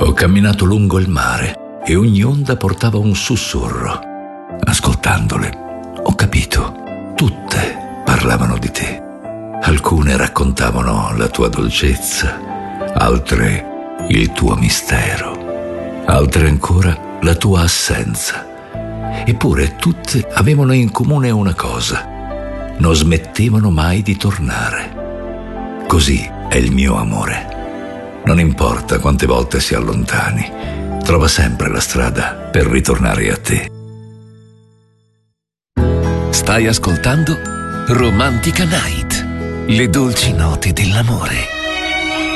Ho camminato lungo il mare e ogni onda portava un sussurro. Ascoltandole, ho capito. Tutte parlavano di te. Alcune raccontavano la tua dolcezza, altre il tuo mistero, altre ancora la tua assenza. Eppure tutte avevano in comune una cosa: non smettevano mai di tornare. Così è il mio amore. Non importa quante volte si allontani, trova sempre la strada per ritornare a te. Stai ascoltando Romantica Night, le dolci note dell'amore.